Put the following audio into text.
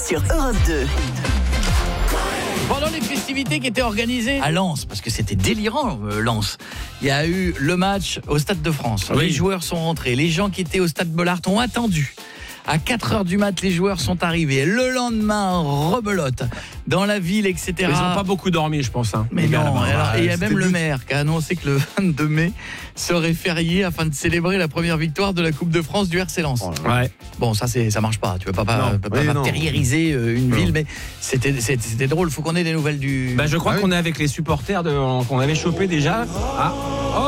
sur Europe 2. Pendant les festivités qui étaient organisées à Lens, parce que c'était délirant, Lens, il y a eu le match au Stade de France. Oui. Les joueurs sont rentrés. Les gens qui étaient au Stade Bollaert ont attendu. À 4h du mat, les joueurs sont arrivés. Le lendemain, rebelote dans la ville, etc. Ils n'ont pas beaucoup dormi, je pense. Mais les gars, non, là-bas. alors, et il y a même C'était le maire qui a annoncé que le 22 mai serait férié afin de célébrer la première victoire de la Coupe de France du RC Lens. Ouais. Bon, ça marche pas. Tu peux pas non. martyriser une ville, mais c'était drôle. Faut qu'on ait des nouvelles du. Je crois qu'on est avec les supporters qu'on avait chopé déjà. Ah.